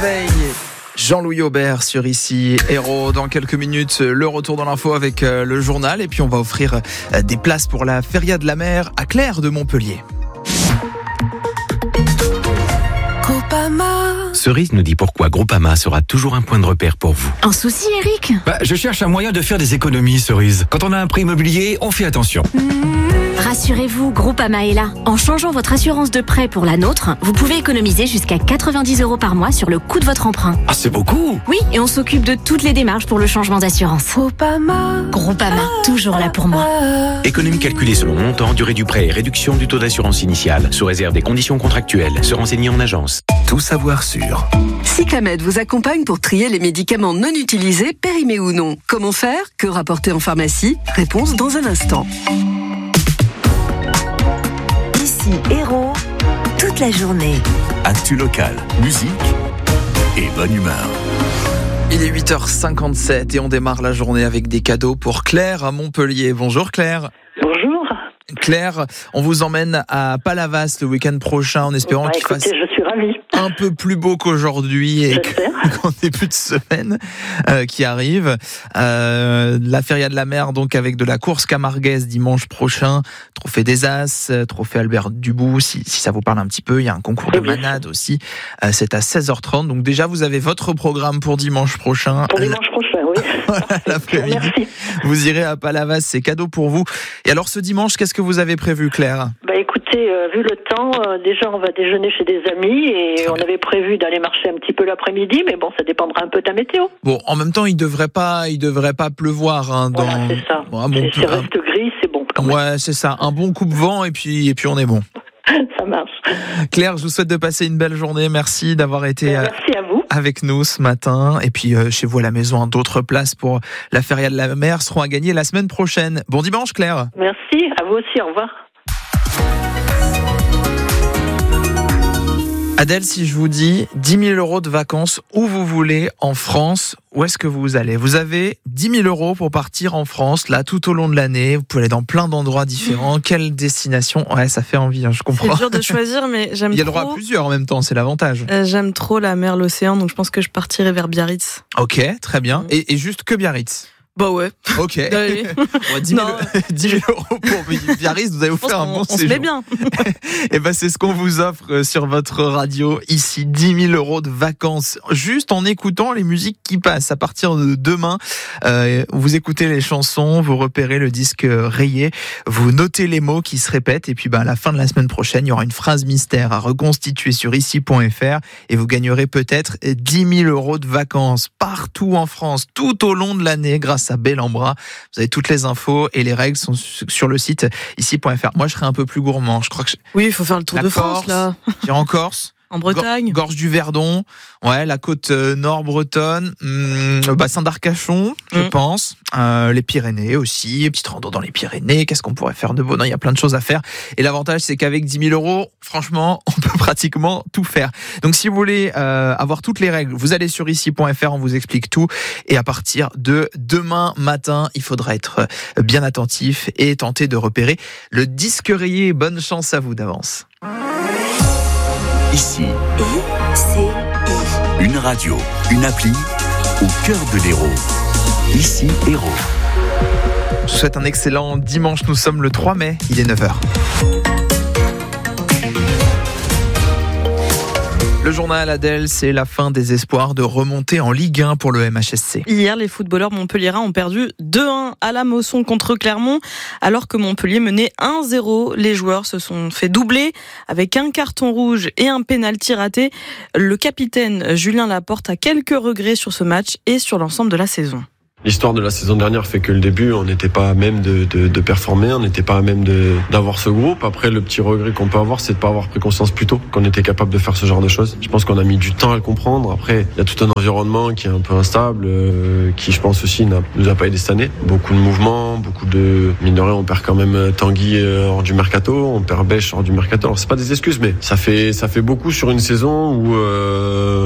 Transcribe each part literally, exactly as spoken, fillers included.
Veil. Jean-Louis Aubert sur Ici Héros. Dans quelques minutes, le retour dans l'info avec le journal. Et puis on va offrir des places pour la Feria de la Mer à Claire de Montpellier. Groupama. Cerise nous dit pourquoi Groupama sera toujours un point de repère pour vous. Un souci, Eric ? Bah, je cherche un moyen de faire des économies, Cerise. Quand on a un prêt immobilier, on fait attention. Mmh. Rassurez-vous, Groupama est là. En changeant votre assurance de prêt pour la nôtre, vous pouvez économiser jusqu'à quatre-vingt-dix euros par mois sur le coût de votre emprunt. Ah, c'est beaucoup. Oui, et on s'occupe de toutes les démarches pour le changement d'assurance. Groupama. Groupama, toujours là pour moi. Économie calculée selon montant, durée du prêt et réduction du taux d'assurance initiale, sous réserve des conditions contractuelles. Se renseigner en agence. Tout savoir sur. Cyclamed vous accompagne pour trier les médicaments non utilisés, périmés ou non. Comment faire ? Que rapporter en pharmacie ? Réponse dans un instant. Ici Héros, toute la journée. Actu local, musique et bonne humeur. Il est huit heures cinquante-sept et on démarre la journée avec des cadeaux pour Claire à Montpellier. Bonjour Claire. Bonjour. Claire, on vous emmène à Palavas le week-end prochain en espérant bah, qu'il écoutez, fasse je suis ravie. un peu plus beau qu'aujourd'hui et qu'en début de semaine euh, qui arrive. Euh, la Feria de la Mer, donc avec de la course camarguaise dimanche prochain, trophée des As, trophée Albert Dubout, si, si ça vous parle un petit peu. Il y a un concours de manade aussi. Euh, c'est à seize heures trente. Donc déjà, vous avez votre programme pour dimanche prochain. Pour dimanche prochain, oui. Voilà, l'après-midi. Vous irez à Palavas, c'est cadeau pour vous. Et alors ce dimanche, qu'est-ce que vous avez prévu, Claire ? Bah écoutez, euh, vu le temps, euh, déjà on va déjeuner chez des amis et Très on bien. avait prévu d'aller marcher un petit peu l'après-midi, mais bon, ça dépendra un peu de la météo. Bon, en même temps, il devrait pas, il devrait pas pleuvoir. Hein, dans... Voilà, c'est ça. Bon, un bon si peu- ça reste gris, c'est bon. Quand même. Ouais, c'est ça. Un bon coupe-vent et puis, et puis on est bon. Ça marche. Claire, je vous souhaite de passer une belle journée. Merci d'avoir été euh, Merci à vous. avec nous ce matin. Et puis, euh, chez vous à la maison, hein, d'autres places pour la Feria de la Mer seront à gagner la semaine prochaine. Bon dimanche, Claire. Merci, à vous aussi, au revoir. Adèle, si je vous dis dix mille euros de vacances où vous voulez en France, où est-ce que vous allez ? Vous avez dix mille euros pour partir en France, là, tout au long de l'année. Vous pouvez aller dans plein d'endroits différents. Quelle destination ? Ouais, ça fait envie, hein, je comprends. C'est dur de choisir, mais j'aime trop. Il y a le droit à plusieurs en même temps, c'est l'avantage. Euh, j'aime trop la mer, l'océan, donc je pense que je partirai vers Biarritz. Ok, très bien. Et, et juste que Biarritz ? Bah ouais. Ok. Allez. Bon, dix mille euros pour Biarritz, vous allez vous faire un bon on, séjour. On se met bien. Et ben c'est ce qu'on vous offre sur votre radio ici, dix mille euros de vacances, juste en écoutant les musiques qui passent. À partir de demain, euh, vous écoutez les chansons, vous repérez le disque rayé, vous notez les mots qui se répètent, et puis ben à la fin de la semaine prochaine, il y aura une phrase mystère à reconstituer sur ici point f r et vous gagnerez peut-être dix mille euros de vacances partout en France, tout au long de l'année, grâce à Bellambra. Vous avez toutes les infos et les règles sont sur le site ici point f r. Moi, je serais un peu plus gourmand. Je crois que je... Oui, il faut faire le tour la de Corse, France, là. J'irai en Corse. En Bretagne. Gorge du Verdon, ouais, la côte nord bretonne, hum, le bassin d'Arcachon, je Mm. pense, euh, les Pyrénées aussi, petite rando dans les Pyrénées. Qu'est-ce qu'on pourrait faire de beau ? Non, il y a plein de choses à faire. Et l'avantage, c'est qu'avec dix mille euros, franchement, on peut pratiquement tout faire. Donc, si vous voulez euh, avoir toutes les règles, vous allez sur ici point f r, on vous explique tout. Et à partir de demain matin, il faudra être bien attentif et tenter de repérer le disque rayé. Bonne chance à vous d'avance. Ici, I C I. une radio, une appli au cœur de l'Hérault. Ici Hérault. Je vous souhaite un excellent dimanche. Nous sommes le trois mai, il est neuf heures. Le journal Adèle, c'est la fin des espoirs de remonter en Ligue un pour le M H S C. Hier, les footballeurs montpelliérains ont perdu deux un à la Mosson contre Clermont. Alors que Montpellier menait un zéro, les joueurs se sont fait doubler avec un carton rouge et un pénalty raté. Le capitaine Julien Laporte a quelques regrets sur ce match et sur l'ensemble de la saison. L'histoire de la saison dernière fait que le début, on n'était pas à même de, de, de performer, on n'était pas à même de, d'avoir ce groupe. Après, le petit regret qu'on peut avoir, c'est de pas avoir pris conscience plus tôt qu'on était capable de faire ce genre de choses. Je pense qu'on a mis du temps à le comprendre. Après, il y a tout un environnement qui est un peu instable, euh, qui, je pense aussi, n'a, nous a pas aidé cette année. Beaucoup de mouvements, beaucoup de... Mine de rien, on perd quand même Tanguy hors du mercato, on perd Bech hors du mercato. Alors, c'est pas des excuses, mais ça fait, ça fait beaucoup sur une saison où euh, le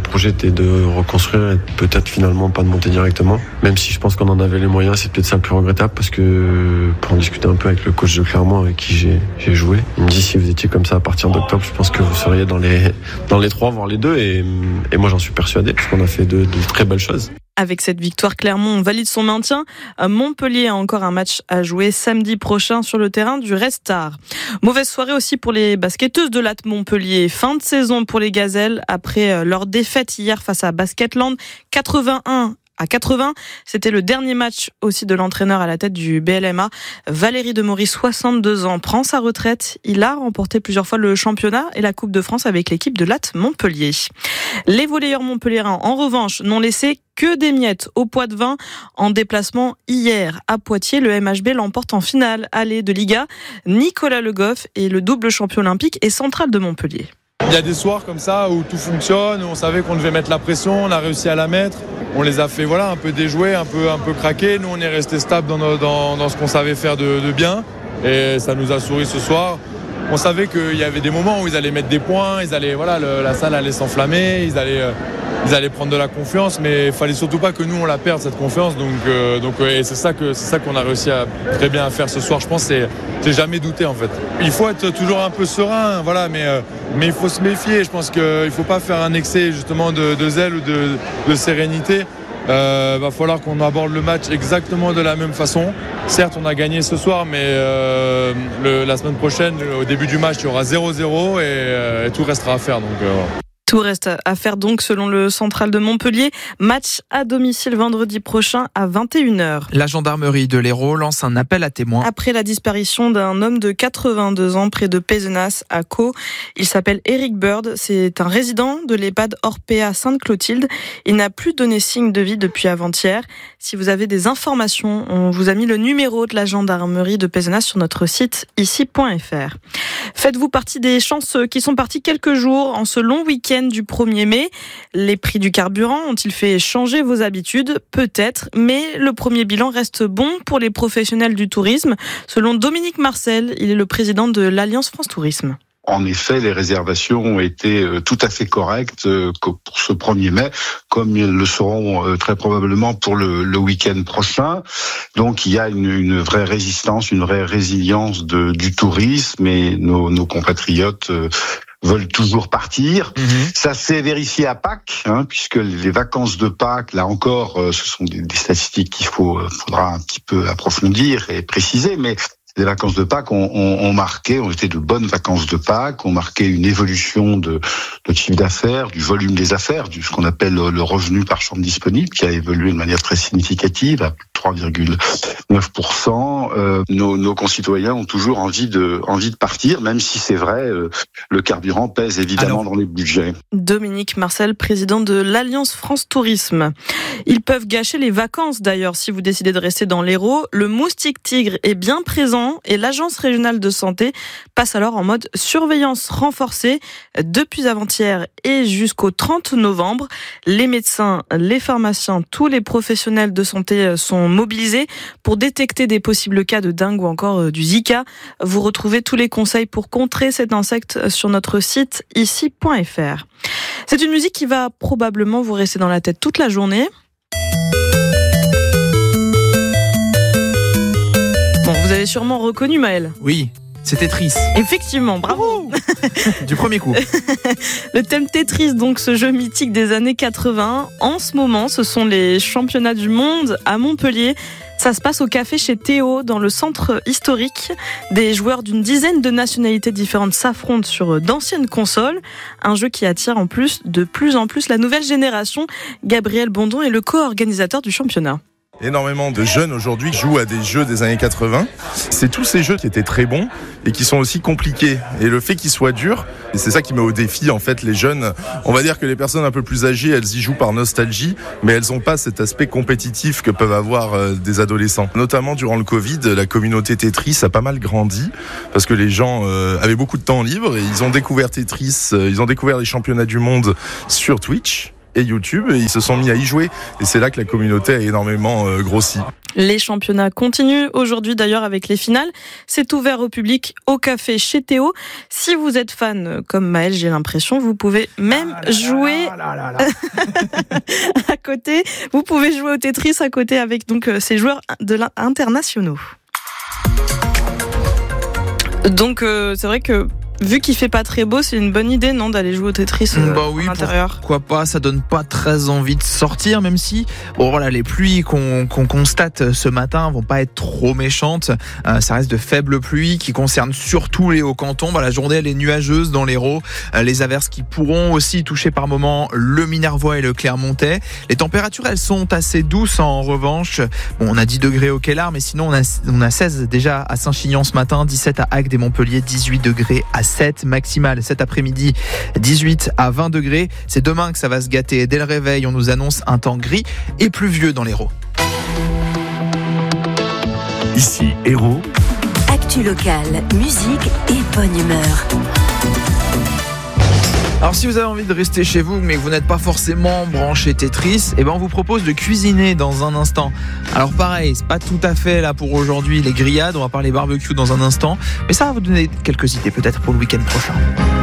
projet était de reconstruire et peut-être finalement pas de monter directement. Même si je pense qu'on en avait les moyens, c'est peut-être ça le plus regrettable parce que pour en discuter un peu avec le coach de Clermont avec qui j'ai, j'ai joué, il me dit si vous étiez comme ça à partir d'octobre, je pense que vous seriez dans les, dans les trois, voire les deux. Et, et moi j'en suis persuadé parce qu'on a fait de, de très belles choses. Avec cette victoire, Clermont valide son maintien. Montpellier a encore un match à jouer samedi prochain sur le terrain du Red Star. Mauvaise soirée aussi pour les basketteuses de l'A T Montpellier. Fin de saison pour les Gazelles après leur défaite hier face à Basketland quatre-vingt-un à quatre-vingts. C'était le dernier match aussi de l'entraîneur à la tête du B L M A. Valérie Demory, soixante-deux ans, prend sa retraite. Il a remporté plusieurs fois le championnat et la Coupe de France avec l'équipe de l'A T Montpellier. Les volleyeurs montpelliérains, en revanche, n'ont laissé que des miettes au Poids-de-Vin en déplacement hier à Poitiers. Le M H B l'emporte en finale allée de Liga. Nicolas Le Goff est le double champion olympique et central de Montpellier. Il y a des soirs comme ça où tout fonctionne, où on savait qu'on devait mettre la pression, on a réussi à la mettre. On les a fait voilà, un peu déjouer, un peu, un peu craquer. Nous, on est resté stable dans, nos, dans, dans ce qu'on savait faire de, de bien. Et ça nous a souri ce soir. On savait qu'il y avait des moments où ils allaient mettre des points, ils allaient, voilà, le, la salle allait s'enflammer, ils allaient, euh, ils allaient prendre de la confiance, mais il fallait surtout pas que nous on la perde cette confiance. Donc, euh, donc et c'est ça que c'est ça qu'on a réussi à très bien à faire ce soir. Je pense c'est, c'est jamais douter en fait. Il faut être toujours un peu serein, voilà, mais euh, mais il faut se méfier. Je pense qu'il faut pas faire un excès justement de, de zèle ou de, de sérénité. Il euh, va falloir qu'on aborde le match exactement de la même façon. Certes, on a gagné ce soir, mais euh, le, la semaine prochaine, au début du match, il y aura zéro zéro et, euh, et tout restera à faire. Donc, euh, voilà. Tout reste à faire donc selon le central de Montpellier. Match à domicile vendredi prochain à vingt et une heures. La gendarmerie de l'Hérault lance un appel à témoins. Après la disparition d'un homme de quatre-vingt-deux ans près de Pézenas à Caux, il s'appelle Eric Bird. C'est un résident de l'EHPAD Orpea Sainte-Clotilde. Il n'a plus donné signe de vie depuis avant-hier. Si vous avez des informations, on vous a mis le numéro de la gendarmerie de Pézenas sur notre site ici point f r. Faites-vous partie des chanceux qui sont partis quelques jours en ce long week-end du premier mai. Les prix du carburant ont-ils fait changer vos habitudes ? Peut-être, mais le premier bilan reste bon pour les professionnels du tourisme. Selon Dominique Marcel, il est le président de l'Alliance France Tourisme. En effet, les réservations ont été tout à fait correctes pour ce premier mai, comme elles le seront très probablement pour le, le week-end prochain. Donc, il y a une, une vraie résistance, une vraie résilience de, du tourisme et nos, nos compatriotes veulent toujours partir. Mmh. Ça s'est vérifié à Pâques, hein, puisque les vacances de Pâques, là encore, ce sont des, des statistiques qu'il faut, faudra un petit peu approfondir et préciser, mais les vacances de Pâques ont, ont, ont marqué, ont été de bonnes vacances de Pâques, ont marqué une évolution de, de chiffre d'affaires, du volume des affaires, du ce qu'on appelle le, le revenu par chambre disponible, qui a évolué de manière très significative, à trois virgule neuf pour cent. Euh, nos, nos concitoyens ont toujours envie de, envie de partir, même si c'est vrai, euh, le carburant pèse évidemment Alors, dans les budgets. Dominique Marcel, président de l'Alliance France Tourisme. Ils peuvent gâcher les vacances d'ailleurs si vous décidez de rester dans l'Hérault. Le moustique tigre est bien présent et l'Agence régionale de santé passe alors en mode surveillance renforcée depuis avant-hier et jusqu'au trente novembre. Les médecins, les pharmaciens, tous les professionnels de santé sont mobilisés pour détecter des possibles cas de dengue ou encore du Zika. Vous retrouvez tous les conseils pour contrer cet insecte sur notre site ici point f r. C'est une musique qui va probablement vous rester dans la tête toute la journée. Bon, vous avez sûrement reconnu Maël. Oui, c'est Tetris. Effectivement, bravo. Du premier coup. Le thème Tetris, donc ce jeu mythique des années quatre-vingts. En ce moment, ce sont les championnats du monde à Montpellier. Ça se passe au café chez Théo, dans le centre historique. Des joueurs d'une dizaine de nationalités différentes s'affrontent sur d'anciennes consoles. Un jeu qui attire en plus de plus en plus la nouvelle génération. Gabriel Bondon est le co-organisateur du championnat. Énormément de jeunes aujourd'hui jouent à des jeux des années quatre-vingts. C'est tous ces jeux qui étaient très bons et qui sont aussi compliqués. Et le fait qu'ils soient durs, et c'est ça qui met au défi en fait les jeunes. On va dire que les personnes un peu plus âgées, elles y jouent par nostalgie, mais elles n'ont pas cet aspect compétitif que peuvent avoir euh, des adolescents. Notamment durant le Covid, la communauté Tetris a pas mal grandi parce que les gens euh, avaient beaucoup de temps libre et ils ont découvert Tetris, euh, ils ont découvert les championnats du monde sur Twitch et YouTube, et ils se sont mis à y jouer. Et c'est là que la communauté a énormément euh, grossi. Les championnats continuent aujourd'hui d'ailleurs avec les finales. C'est ouvert au public au café chez Théo. Si vous êtes fan comme Maël, j'ai l'impression, vous pouvez même ah là jouer là là là là. à côté. Vous pouvez jouer au Tetris à côté avec donc ces joueurs de internationaux. Donc euh, c'est vrai que vu qu'il fait pas très beau, c'est une bonne idée, non, d'aller jouer au Tetris euh, bah oui, à l'intérieur. Pourquoi pas, ça donne pas très envie de sortir, même si, bon voilà, les pluies qu'on, qu'on constate ce matin vont pas être trop méchantes. Euh, ça reste de faibles pluies qui concernent surtout les Hauts-Cantons. Bah, la journée elle est nuageuse dans l'Hérault. Euh, les averses qui pourront aussi toucher par moments le Minervois et le Clermontais. Les températures elles sont assez douces en revanche. Bon, on a dix degrés au Kellar, mais sinon on a, on a seize déjà à Saint-Chinian ce matin, dix-sept à Agde et Montpellier, dix-huit degrés à sept maximales cet après-midi, dix-huit à vingt degrés. C'est demain que ça va se gâter. Dès le réveil, on nous annonce un temps gris et pluvieux dans l'Hérault. Ici, Hérault. Actu locale, musique et bonne humeur. Alors si vous avez envie de rester chez vous mais que vous n'êtes pas forcément branché Tetris, eh ben on vous propose de cuisiner dans un instant. Alors pareil, c'est pas tout à fait là pour aujourd'hui les grillades, on va parler barbecue dans un instant, mais ça va vous donner quelques idées peut-être pour le week-end prochain.